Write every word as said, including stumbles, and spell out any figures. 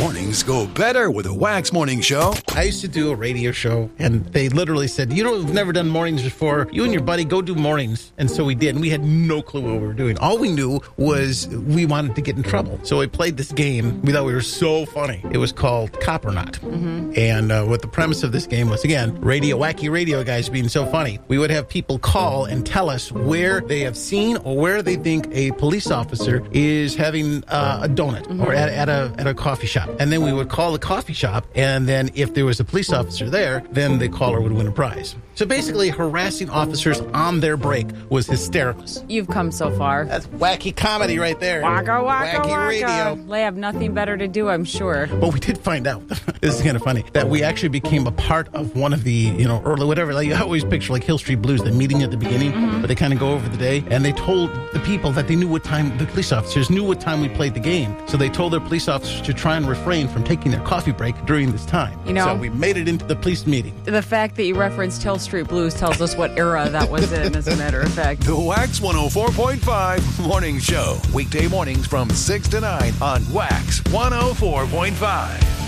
Mornings go better with a Wax Morning Show. I used to do a radio show, and they literally said, you know, we've never done mornings before. You and your buddy go do mornings. And so we did, and we had no clue what we were doing. All we knew was we wanted to get in trouble. So we played this game. We thought we were so funny. It was called Cop or Not. Mm-hmm. And uh, what the premise of this game was, again, radio, wacky radio guys being so funny. We would have people call and tell us where they have seen or where they think a police officer is having uh, a donut mm-hmm. or at, at a at a coffee shop. And then we would call the coffee shop, and then if there was a police officer there, then the caller would win a prize. So basically, harassing officers on their break was hysterical. You've come so far. That's wacky comedy right there. Waka, waka, wacky waka. radio. They have nothing better to do, I'm sure. But we did find out, this is kind of funny, that we actually became a part of one of the, you know, early whatever. Like, I always picture like Hill Street Blues, the meeting at the beginning, mm-hmm. but they kind of go over the day, and they told the people that they knew what time, the police officers knew what time we played the game. So they told their police officers to try and refrain from taking their coffee break during this time. You know, so we made it into the police meeting. The fact that you referenced Hill Street Blues tells us what era that was in, as a matter of fact. The Wax one oh four point five Morning Show. Weekday mornings from six to nine on Wax one oh four point five.